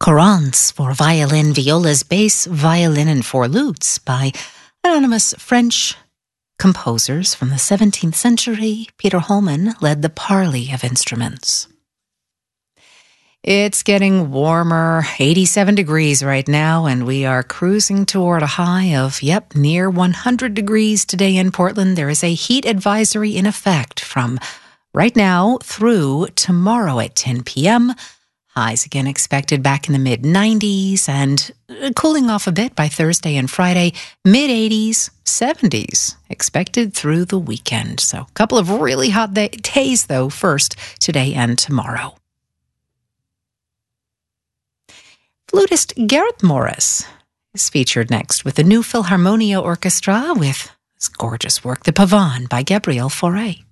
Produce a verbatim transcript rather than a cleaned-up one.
Courants for violin, violas, bass, violin, and four lutes by anonymous French composers from the seventeenth century. Peter Holman led the parley of instruments. It's getting warmer, eighty-seven degrees right now, and we are cruising toward a high of, yep, near one hundred degrees today in Portland. There is a heat advisory in effect from right now through tomorrow at ten p.m., Highs again expected back in the mid nineties and cooling off a bit by Thursday and Friday. mid eighties, seventies expected through the weekend. So a couple of really hot day- days, though, first today and tomorrow. Flutist Gareth Morris is featured next with the new Philharmonia Orchestra with this gorgeous work, The Pavane by Gabriel Fauré.